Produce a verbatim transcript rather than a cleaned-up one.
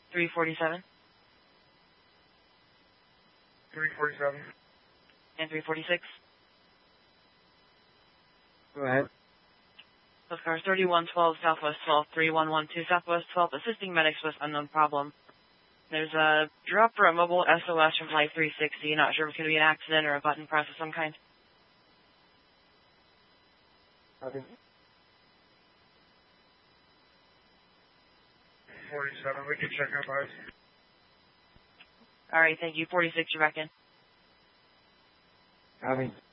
three forty-seven. three forty-seven. And three forty-six. Go ahead. Those cars thirty-one twelve, Southwest twelve, three one one two, Southwest twelve, assisting medics with unknown problem. There's a drop for a mobile S O S from Life three sixty. Not sure if it's going to be an accident or a button press of some kind. Okay. forty-seven, we can check up eyes. Alright, thank you. forty-six, you're back in. Copy.